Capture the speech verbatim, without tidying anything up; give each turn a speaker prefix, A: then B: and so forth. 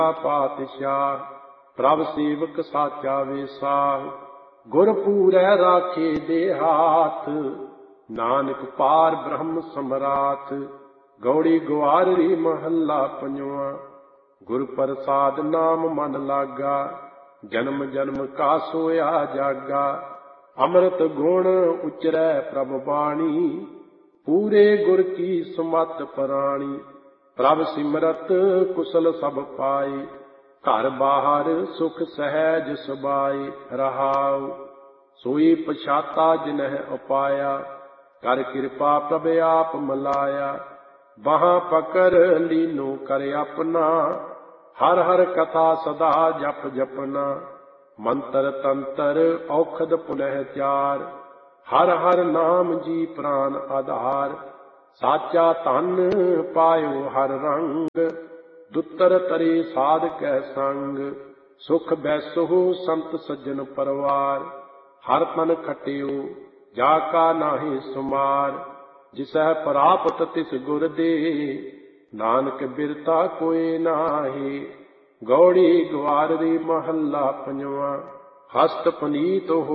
A: पातशाह प्रभ सेवक साचा वेसाह गुर पूरै राखे दे हाथ नानक पार ब्रह्म समराथ गौड़ी ग्वाररी महला पंजवा गुर प्रसाद नाम मन लागा जन्म जन्म का सोया जागा अमृत गुण उचरै प्रभ बाणी पूरे गुर की सुमत प्राणी प्रभ सिमरत कुशल सब पाए घर बाहर सुख सहज सुबाए रहाउ सोई पछाता जिनह उपाया कर कृपा प्रभ आप मलाया वहाँ पकर लीनो कर अपना हर हर कथा सदा जप जपना मंत्र तंत्र औखद पुनः चार हर हर नाम जी प्राण आधार साचा धन पायो हर रंग दुतर तरे साध कै संग सुख बैसो संत सज्जन परवार हर तन खटियो जाका नाहि सुमार जिसह प्राप्त तिस गुर दे नानक बिरता कोई नाहि गौड़ी ग्वाररी महला पंजवा हस्त पनीत हो